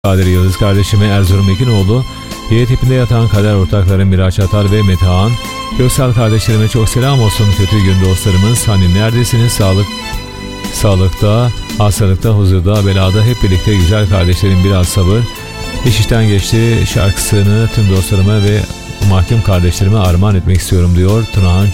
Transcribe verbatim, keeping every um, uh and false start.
Kadir Yıldız kardeşime, Erzurum Ekinoğlu, Y tipinde yatan kader ortaklarım Miraç Atar ve Metehan, Göksal kardeşlerime çok selam olsun. Kötü gün dostlarımız, hani neredesiniz? Sağlık, sağlıkta, hastalıkta, huzurda, belada hep birlikte güzel kardeşlerim, biraz sabır. İş işten geçti şarkısını tüm dostlarıma ve mahkum kardeşlerime armağan etmek istiyorum diyor Tunahan